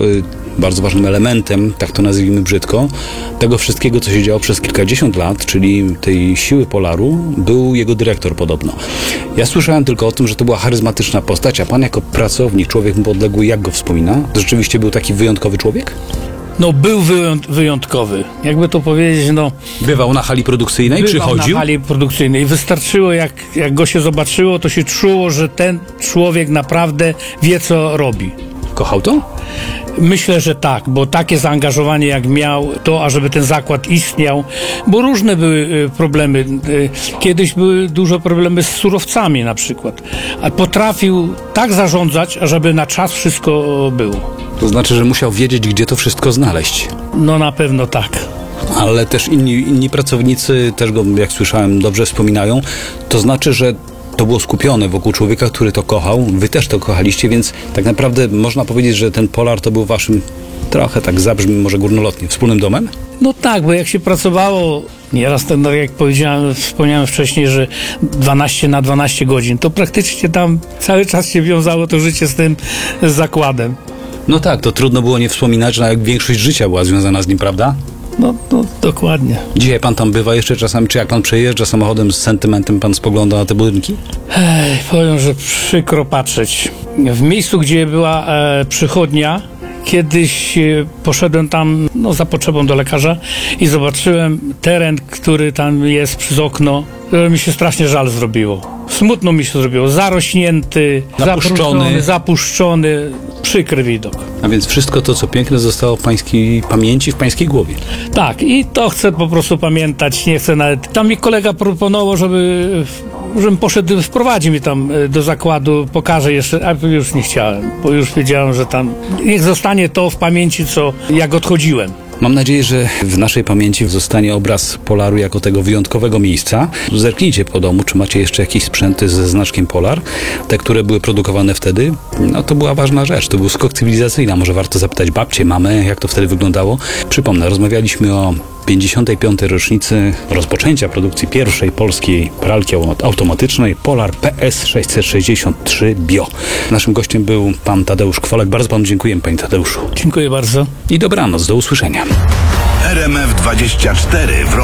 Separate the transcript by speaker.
Speaker 1: bardzo ważnym elementem, tak to nazwijmy brzydko, tego wszystkiego, co się działo przez kilkadziesiąt lat, czyli tej siły Polaru, był jego dyrektor podobno. Ja słyszałem tylko o tym, że to była charyzmatyczna postać, a pan jako pracownik, człowiek mu podległy, jak go wspomina? To rzeczywiście był taki wyjątkowy człowiek?
Speaker 2: No był wyjątkowy. Jakby to powiedzieć, no...
Speaker 1: Bywał na hali produkcyjnej, przychodził?
Speaker 2: Bywał na hali produkcyjnej. Wystarczyło, jak go się zobaczyło, to się czuło, że ten człowiek naprawdę wie, co robi.
Speaker 1: Kochał to?
Speaker 2: Myślę, że tak, bo takie zaangażowanie jak miał, to ażeby ten zakład istniał, bo różne były problemy. Kiedyś były duże problemy z surowcami na przykład, a potrafił tak zarządzać, ażeby na czas wszystko było.
Speaker 1: To znaczy, że musiał wiedzieć, gdzie to wszystko znaleźć.
Speaker 2: No na pewno tak.
Speaker 1: Ale też inni pracownicy też go, jak słyszałem, dobrze wspominają. To znaczy, że to było skupione wokół człowieka, który to kochał. Wy też to kochaliście, więc tak naprawdę można powiedzieć, że ten Polar to był waszym, trochę tak zabrzmi może górnolotnie, wspólnym domem?
Speaker 2: No tak, bo jak się pracowało, nieraz ten, jak wspomniałem wcześniej, że 12 na 12 godzin, to praktycznie tam cały czas się wiązało to życie z tym zakładem.
Speaker 1: No tak, to trudno było nie wspominać, że większość życia była związana z nim, prawda?
Speaker 2: No dokładnie.
Speaker 1: Dzisiaj pan tam bywa jeszcze czasami, czy jak pan przejeżdża samochodem z sentymentem, pan spogląda na te budynki?
Speaker 2: Powiem, że przykro patrzeć. W miejscu, gdzie była przychodnia, kiedyś poszedłem tam za potrzebą do lekarza i zobaczyłem teren, który tam jest przez okno. Mi się strasznie żal zrobiło. Smutno mi się zrobiło. Zarośnięty, zapuszczony, przykry widok.
Speaker 1: A więc wszystko to, co piękne, zostało w pańskiej pamięci, w pańskiej głowie.
Speaker 2: Tak, i to chcę po prostu pamiętać. Nie chcę nawet... Tam mi kolega proponował, żebym poszedł, wprowadził mnie tam do zakładu, pokaże jeszcze, a już nie chciałem, bo już wiedziałem, że tam niech zostanie to w pamięci, jak odchodziłem.
Speaker 1: Mam nadzieję, że w naszej pamięci zostanie obraz Polaru jako tego wyjątkowego miejsca. Zerknijcie po domu, czy macie jeszcze jakieś sprzęty ze znaczkiem Polar. Te, które były produkowane wtedy, to była ważna rzecz. To był skok cywilizacyjny. Może warto zapytać babcię, mamę, jak to wtedy wyglądało. Przypomnę, rozmawialiśmy o 55. rocznicy rozpoczęcia produkcji pierwszej polskiej pralki automatycznej Polar PS 663 Bio. Naszym gościem był pan Tadeusz Kwolek. Bardzo panu dziękuję, panie Tadeuszu.
Speaker 2: Dziękuję bardzo.
Speaker 1: I dobranoc, do usłyszenia.
Speaker 3: RMF 24 w